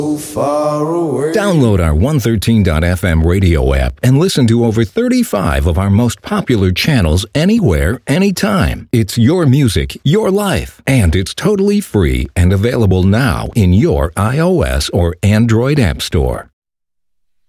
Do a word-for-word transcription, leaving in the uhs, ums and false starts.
Far away. Download our one thirteen dot f m radio app and listen to over thirty-five of our most popular channels anywhere, anytime. It's your music, your life, and it's totally free and available now in your iOS or Android app store.